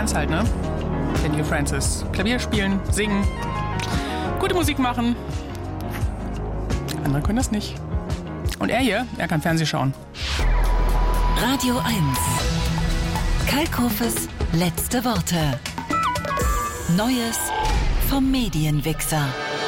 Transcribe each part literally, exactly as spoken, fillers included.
kann's halt, ne? Daniel Francis. Klavier spielen, singen, gute Musik machen. Andere können das nicht. Und er hier, er kann Fernsehen schauen. Radio eins. Kalkhofes letzte Worte. Neues vom Medienwichser.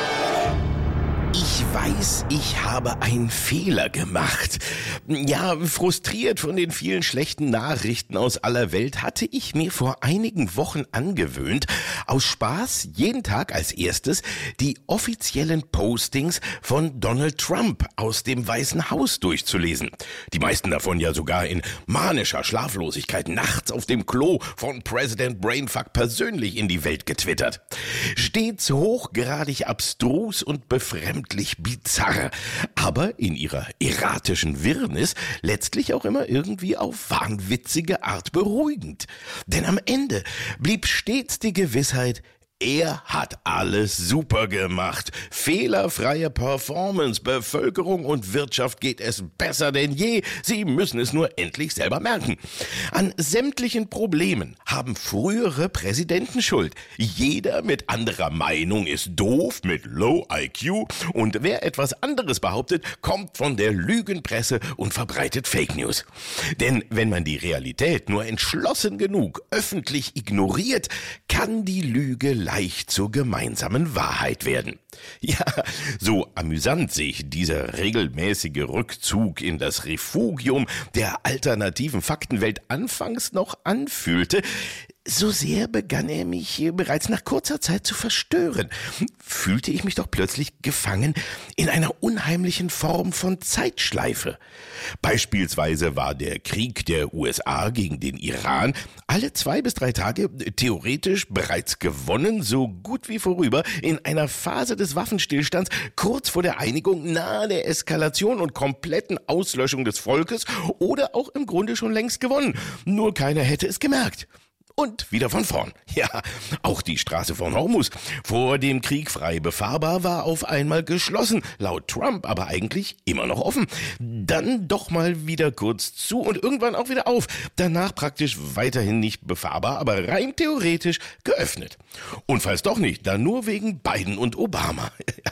Ich weiß, ich habe einen Fehler gemacht. Ja, frustriert von den vielen schlechten Nachrichten aus aller Welt hatte ich mir vor einigen Wochen angewöhnt, aus Spaß jeden Tag als erstes die offiziellen Postings von Donald Trump aus dem Weißen Haus durchzulesen. Die meisten davon ja sogar in manischer Schlaflosigkeit nachts auf dem Klo von Präsident Brainfuck persönlich in die Welt getwittert. Stets hochgradig abstrus und befremdlich bizarr, aber in ihrer erratischen Wirrnis letztlich auch immer irgendwie auf wahnwitzige Art beruhigend. Denn am Ende blieb stets die Gewissheit, er hat alles super gemacht. Fehlerfreie Performance, Bevölkerung und Wirtschaft geht es besser denn je. Sie müssen es nur endlich selber merken. An sämtlichen Problemen haben frühere Präsidenten Schuld. Jeder mit anderer Meinung ist doof, mit Low I Q. Und wer etwas anderes behauptet, kommt von der Lügenpresse und verbreitet Fake News. Denn wenn man die Realität nur entschlossen genug öffentlich ignoriert, kann die Lüge leicht zur gemeinsamen Wahrheit werden. Ja, so amüsant sich dieser regelmäßige Rückzug in das Refugium der alternativen Faktenwelt anfangs noch anfühlte, so sehr begann er mich bereits nach kurzer Zeit zu verstören. Fühlte ich mich doch plötzlich gefangen in einer unheimlichen Form von Zeitschleife. Beispielsweise war der Krieg der U S A gegen den Iran alle zwei bis drei Tage theoretisch bereits gewonnen, so gut wie vorüber, in einer Phase des Waffenstillstands kurz vor der Einigung, nahe der Eskalation und kompletten Auslöschung des Volkes oder auch im Grunde schon längst gewonnen. Nur keiner hätte es gemerkt. Und wieder von vorn. Ja, auch die Straße von Hormuz, vor dem Krieg frei befahrbar, war auf einmal geschlossen, laut Trump aber eigentlich immer noch offen. Dann doch mal wieder kurz zu und irgendwann auch wieder auf. Danach praktisch weiterhin nicht befahrbar, aber rein theoretisch geöffnet. Und falls doch nicht, dann nur wegen Biden und Obama.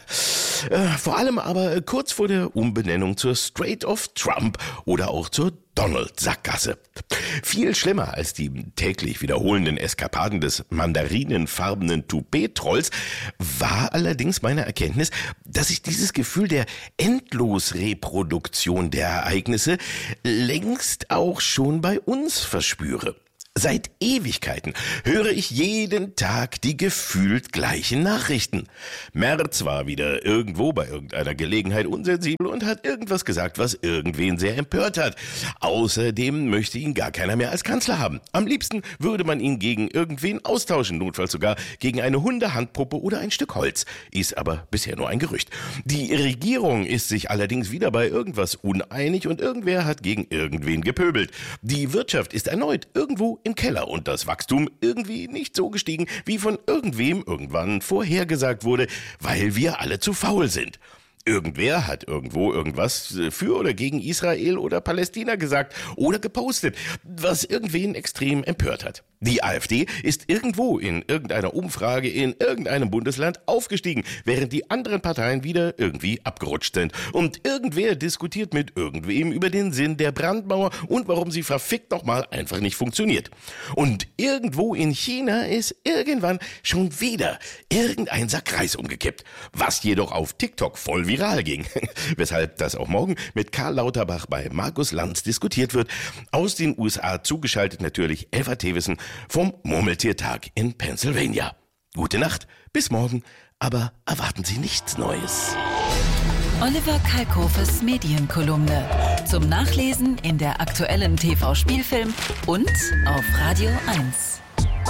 Vor allem aber kurz vor der Umbenennung zur Strait of Trump oder auch zur Donald-Sackgasse. Viel schlimmer als die täglich wiederholenden Eskapaden des mandarinenfarbenen Toupet-Trolls war allerdings meine Erkenntnis, dass ich dieses Gefühl der Endlosreproduktion der Ereignisse längst auch schon bei uns verspüre. Seit Ewigkeiten höre ich jeden Tag die gefühlt gleichen Nachrichten. Merz war wieder irgendwo bei irgendeiner Gelegenheit unsensibel und hat irgendwas gesagt, was irgendwen sehr empört hat. Außerdem möchte ihn gar keiner mehr als Kanzler haben. Am liebsten würde man ihn gegen irgendwen austauschen, notfalls sogar gegen eine Hundehandpuppe oder ein Stück Holz. Ist aber bisher nur ein Gerücht. Die Regierung ist sich allerdings wieder bei irgendwas uneinig und irgendwer hat gegen irgendwen gepöbelt. Die Wirtschaft ist erneut irgendwo im Keller und das Wachstum irgendwie nicht so gestiegen, wie von irgendwem irgendwann vorhergesagt wurde, weil wir alle zu faul sind. Irgendwer hat irgendwo irgendwas für oder gegen Israel oder Palästina gesagt oder gepostet, was irgendwen extrem empört hat. Die AfD ist irgendwo in irgendeiner Umfrage in irgendeinem Bundesland aufgestiegen, während die anderen Parteien wieder irgendwie abgerutscht sind. Und irgendwer diskutiert mit irgendwem über den Sinn der Brandmauer und warum sie verfickt nochmal einfach nicht funktioniert. Und irgendwo in China ist irgendwann schon wieder irgendein Sack Reis umgekippt, was jedoch auf TikTok voll viral ging. Weshalb das auch morgen mit Karl Lauterbach bei Markus Lanz diskutiert wird. Aus den U S A zugeschaltet natürlich Elva Thewissen vom Murmeltiertag in Pennsylvania. Gute Nacht, bis morgen, aber erwarten Sie nichts Neues. Oliver Kalkhofes Medienkolumne. Zum Nachlesen in der aktuellen T V-Spielfilm und auf Radio eins.